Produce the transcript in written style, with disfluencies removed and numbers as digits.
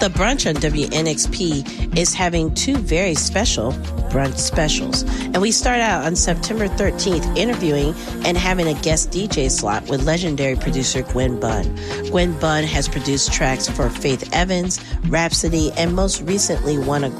The Brunch on WNXP is having two very special brunch specials. And we start out on September 13th interviewing and having a guest DJ slot with legendary producer Gwen Bunn. Gwen Bunn has produced tracks for Faith Evans, Rhapsody, and most recently won a